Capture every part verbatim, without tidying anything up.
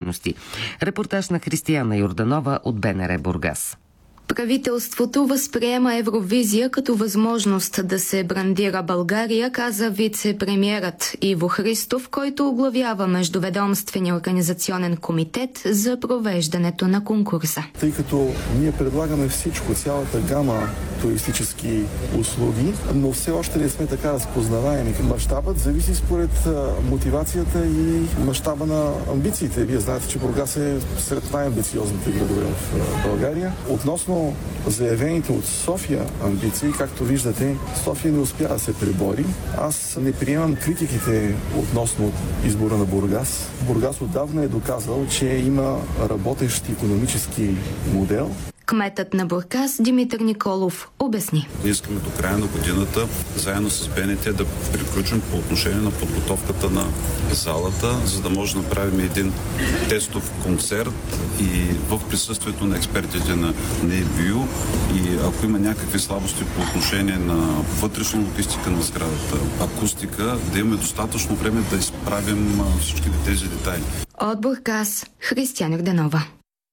стойности. Репортаж на Християна Йорданова от БНР Бургас. Правителството възприема Евровизия като възможност да се брандира България, каза вице-премиерът Иво Христов, който оглавява Междуведомствения организационен комитет за провеждането на конкурса. Тъй като ние предлагаме всичко, цялата гама туристически услуги, но все още не сме така разпознаваеми. Мащабът зависи според мотивацията и мащаба на амбициите. Вие знаете, че Бургас е сред най-амбициозните градове в България. Относно заявените от София амбиции, както виждате, София не успя да се пребори. Аз не приемам критиките относно избора на Бургас. Бургас отдавна е доказал, че има работещ икономически модел. Кметът на Бургас Димитър Николов обясни. Ние искаме до края на годината, заедно с БНТ, да приключим по отношение на подготовката на залата, за да може да направим един тестов концерт и в присъствието на експертите на НЕБЮ, и ако има някакви слабости по отношение на вътрешна логистика на сградата, акустика, да имаме достатъчно време да изправим всички тези детайли. От Бургас Християна Йорданова.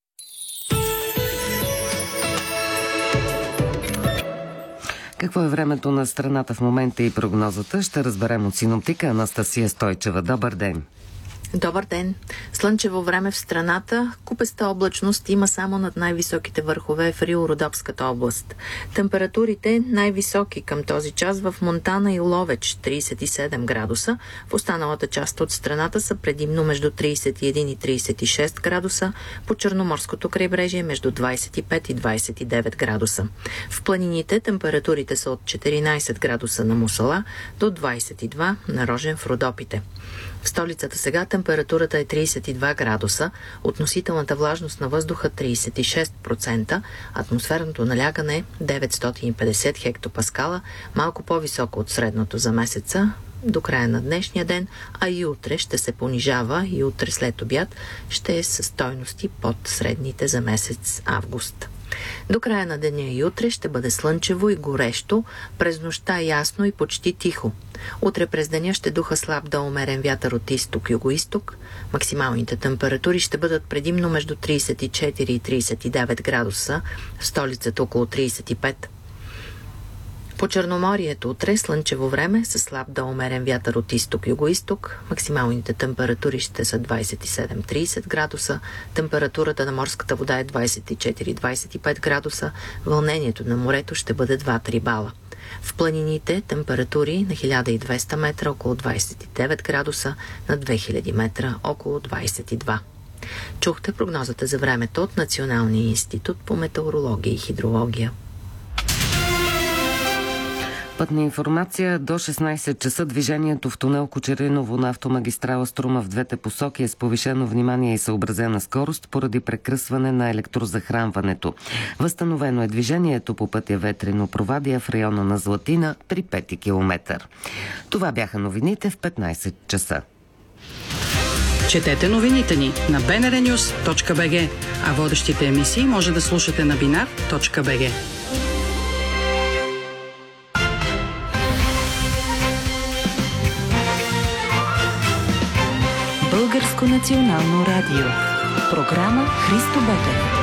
Какво е времето на страната в момента и прогнозата, ще разберем от синоптика Анастасия Стойчева. Добър ден! Добър ден! Слънчево време в страната, купеста облачност има само над най-високите върхове в Рило-Родопската област. Температурите най-високи към този час в Монтана и Ловеч трийсет и седем градуса, в останалата част от страната са предимно между трийсет и един и трийсет и шест градуса, по Черноморското крайбрежие между двайсет и пет и двайсет и девет градуса. В планините температурите са от четиринайсет градуса на Мусала до двайсет и два на Рожен в Родопите. В столицата сега температурата е трийсет и два градуса, относителната влажност на въздуха трийсет и шест процента, атмосферното налягане деветстотин и петдесет хектопаскала, малко по-високо от средното за месеца до края на днешния ден, а и утре ще се понижава и утре след обяд ще е със стойности под средните за месец август. До края на деня и утре ще бъде слънчево и горещо, през нощта ясно и почти тихо. Утре през деня ще духа слаб до умерен вятър от изток-югоизток. Максималните температури ще бъдат предимно между трийсет и четири и трийсет и девет градуса, в столицата около трийсет и пет. По Черноморието утре слънчево време с слаб до умерен вятър от изток-югоизток. Максималните температури ще са двайсет и седем до трийсет градуса. Температурата на морската вода е двайсет и четири до двайсет и пет градуса. Вълнението на морето ще бъде два до три бала. В планините температури на хиляда и двеста метра около двайсет и девет градуса, на две хиляди метра около двайсет и два. Чухте прогнозата за времето от Националния институт по метеорология и хидрология. Пътна информация. До шестнайсет часа движението в тунел Кочериново на автомагистрала Струма в двете посоки е с повишено внимание и съобразена скорост поради прекръсване на електрозахранването. Възстановено е движението по пътя Ветрино Провадия в района на Златина при пети километър. Това бяха новините в петнайсет часа. Четете новините ни на би ен ар нюз точка би джи, а водещите емисии може да слушате на бинар точка би джи. Българско национално радио. Програма Христо Ботев.